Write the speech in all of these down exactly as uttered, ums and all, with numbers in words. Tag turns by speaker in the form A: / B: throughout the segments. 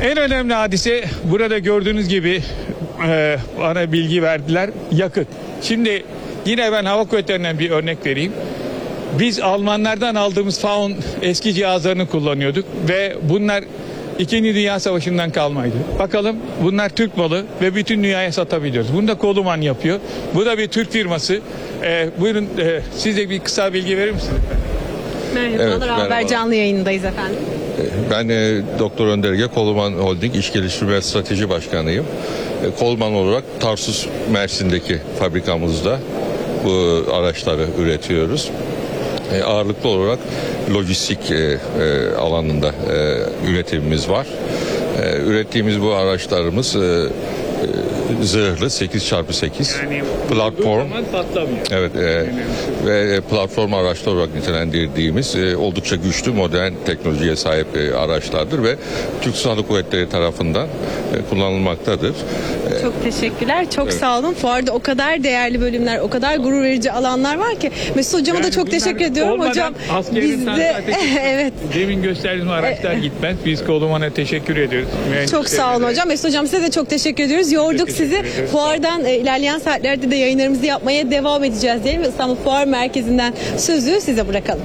A: En önemli hadise burada gördüğünüz gibi e, bana bilgi verdiler, yakıt. Şimdi yine ben hava kuvvetlerinden bir örnek vereyim. Biz Almanlardan aldığımız Faun eski cihazlarını kullanıyorduk ve bunlar İkinci Dünya Savaşı'ndan kalmaydı. Bakalım bunlar Türk malı ve bütün dünyaya satabiliyoruz. Bunu da Koluman yapıyor. Bu da bir Türk firması. Ee, buyurun e, siz de bir kısa bilgi verir misiniz?
B: Merhabalar,
C: Evet, merhaba.
B: Haber canlı yayındayız efendim.
C: Ben e, Doktor Önder Ege, Koluman Holding İş Geliştirme ve Strateji Başkanıyım. E, Koluman olarak Tarsus Mersin'deki fabrikamızda bu araçları üretiyoruz. E, ağırlıklı olarak lojistik e, e, alanında e, üretimimiz var. E, ürettiğimiz bu araçlarımız e, e, zırhlı sekiz çarpı sekiz
A: Yani
C: platform.
A: patlamıyor.
C: Evet e, ve platform araçlar olarak nitelendirdiğimiz e, oldukça güçlü modern teknolojiye sahip e, araçlardır ve Türk Silahlı Kuvvetleri tarafından e, kullanılmaktadır. E,
B: Çok teşekkürler. Çok sağ olun. Fuarda o kadar değerli bölümler, o kadar gurur verici alanlar var ki. Mesut hocama
A: Yani
B: da çok
A: bunlar
B: teşekkür ediyorum
A: olmadan
B: hocam.
A: askerin
B: Biz de
A: zaten-
B: evet.
A: Demin gösterdiğim araçlar gitmez. Biz Koluman'a teşekkür ediyoruz.
B: Çok sağ olun hocam. Mesut hocam size de çok teşekkür ediyoruz. Yorduk
A: Teşekkür
B: sizi.
A: ederiz.
B: Fuardan e, ilerleyen saatlerde de yayınlarımızı yapmaya devam edeceğiz diyelim. İstanbul Fuar Merkezi'nden sözü size bırakalım.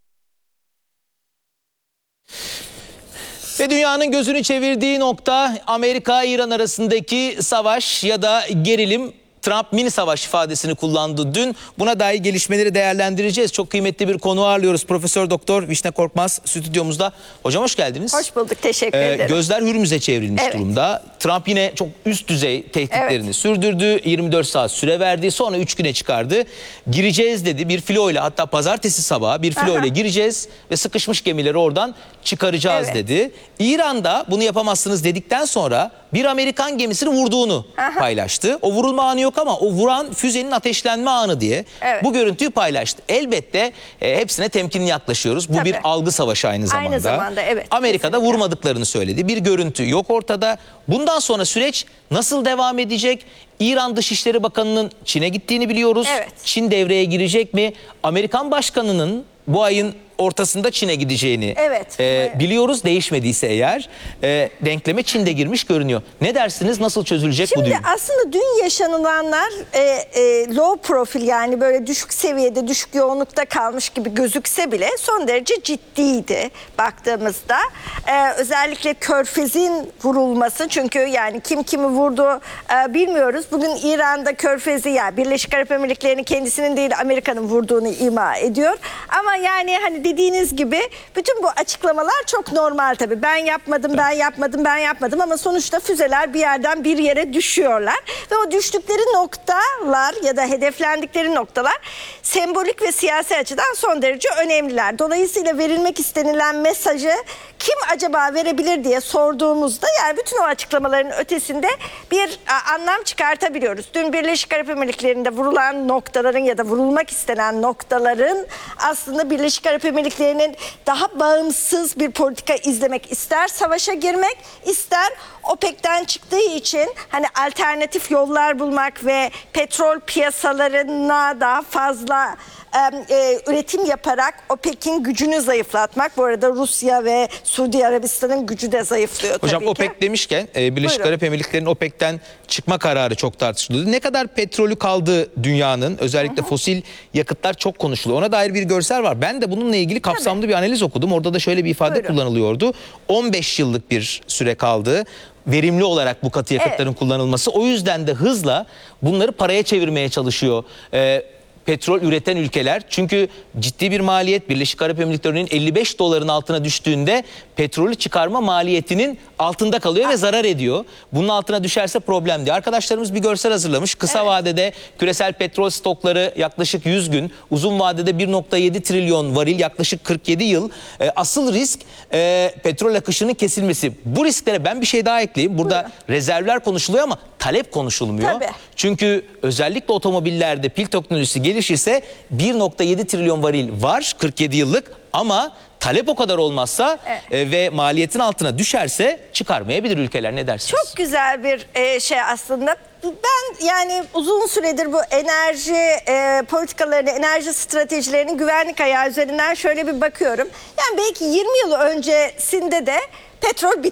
D: Ve dünyanın gözünü çevirdiği nokta Amerika-İran arasındaki savaş ya da gerilim. Trump mini savaş ifadesini kullandı dün. Buna dair gelişmeleri değerlendireceğiz. Çok kıymetli bir konu ağırlıyoruz. Profesör Doktor Vişne Korkmaz stüdyomuzda. Hocam hoş geldiniz.
E: Hoş bulduk, teşekkür
D: Ee,
E: ederim.
D: gözler Hürmüz'e çevrilmiş
E: Evet.
D: durumda. Trump yine çok üst düzey tehditlerini
E: Evet.
D: sürdürdü. yirmi dört saat süre verdi. Sonra üç güne çıkardı. Gireceğiz dedi. Bir filoyla, hatta pazartesi sabahı bir filoyla
E: Aha.
D: gireceğiz ve sıkışmış gemileri oradan çıkaracağız
E: Evet.
D: dedi. İran'da bunu yapamazsınız dedikten sonra bir Amerikan gemisini vurduğunu
E: Aha.
D: paylaştı. O vurulma anı yok ama o vuran füzenin ateşlenme anı diye
E: Evet.
D: bu görüntüyü paylaştı. Elbette e, hepsine temkinli yaklaşıyoruz. Bu
E: Tabii.
D: bir algı savaşı aynı zamanda.
E: Aynı zamanda, evet,
D: Amerika'da
E: kesinlikle.
D: vurmadıklarını söyledi. Bir görüntü yok ortada. Bundan sonra süreç nasıl devam edecek? İran Dışişleri Bakanı'nın Çin'e gittiğini biliyoruz.
E: Evet.
D: Çin devreye girecek mi? Amerikan Başkanı'nın bu ayın ortasında Çin'e gideceğini
E: Evet.
D: e,
E: Evet.
D: biliyoruz. Değişmediyse eğer e, denkleme Çin'de girmiş görünüyor. Ne dersiniz? Nasıl çözülecek bu
E: Şimdi
D: düğüm?
E: aslında dün yaşanılanlar e, e, low profil, yani böyle düşük seviyede, düşük yoğunlukta kalmış gibi gözükse bile son derece ciddiydi baktığımızda. E, özellikle Körfez'in vurulması, çünkü yani kim kimi vurdu e, bilmiyoruz. Bugün İran'da Körfez'i, yani Birleşik Arap Emirlikleri'ni kendisinin değil Amerika'nın vurduğunu ima ediyor. Ama yani hani dediğiniz gibi bütün bu açıklamalar çok normal tabii. Ben yapmadım, ben yapmadım, ben yapmadım ama sonuçta füzeler bir yerden bir yere düşüyorlar. Ve o düştükleri noktalar ya da hedeflendikleri noktalar sembolik ve siyasi açıdan son derece önemliler. Dolayısıyla verilmek istenilen mesajı kim acaba verebilir diye sorduğumuzda, yani bütün o açıklamaların ötesinde bir a, anlam çıkartabiliyoruz. Dün Birleşik Arap Emirlikleri'nde vurulan noktaların ya da vurulmak istenen noktaların aslında Birleşik Arap Emirlikleri'nin daha bağımsız bir politika izlemek, ister savaşa girmek, ister OPEC'ten çıktığı için hani alternatif yollar bulmak ve petrol piyasalarına daha fazla e, e, üretim yaparak OPEC'in gücünü zayıflatmak. Bu arada Rusya ve Suudi Arabistan'ın gücü de zayıflıyor
D: Hocam
E: tabii
D: OPEC
E: ki.
D: demişken e, Birleşik
E: Buyurun.
D: Arap Emirlikleri'nin OPEC'ten çıkma kararı çok tartışılıyor. Ne kadar petrolü kaldı dünyanın, özellikle
E: Hı hı.
D: fosil yakıtlar çok konuşuluyor. Ona dair bir görsel var. Ben de bununla ilgili kapsamlı
E: Tabii.
D: bir analiz okudum. Orada da şöyle bir ifade
E: Buyurun.
D: kullanılıyordu. on beş yıllık bir süre kaldı. Verimli olarak bu katı yakıtların
E: Evet.
D: kullanılması. O yüzden de hızla bunları paraya çevirmeye çalışıyor Ee, petrol üreten ülkeler. Çünkü ciddi bir maliyet, Birleşik Arap Emirlikleri'nin elli beş doların altına düştüğünde petrolü çıkarma maliyetinin altında kalıyor ve zarar ediyor. Bunun altına düşerse problem diye. Arkadaşlarımız bir görsel hazırlamış. Kısa
E: Evet.
D: vadede küresel petrol stokları yaklaşık yüz gün, uzun vadede bir nokta yedi trilyon varil, yaklaşık kırk yedi yıl. E, asıl risk e, petrol akışının kesilmesi. Bu risklere ben bir şey daha ekleyeyim. Burada
E: Buyurun.
D: rezervler konuşuluyor ama talep konuşulmuyor.
E: Tabii.
D: Çünkü özellikle otomobillerde pil teknolojisi gelişirse bir nokta yedi trilyon varil var kırk yedi yıllık, ama talep o kadar olmazsa
E: Evet.
D: e, ve maliyetin altına düşerse çıkarmayabilir ülkeler. Ne dersiniz?
E: Çok güzel bir e, şey aslında. Ben yani uzun süredir bu enerji e, politikalarını, enerji stratejilerini güvenlik ayağı üzerinden şöyle bir bakıyorum. Yani belki yirmi yıl öncesinde de petrol